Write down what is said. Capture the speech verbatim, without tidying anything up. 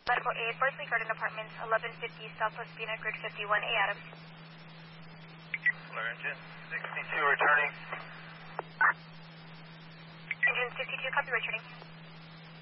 Medical aid, Berkeley Garden Apartments, eleven fifty Southwest Phoenix, Grid fifty-one, A. Adams. Flare engine sixty-two returning. Engine sixty-two, copy, returning.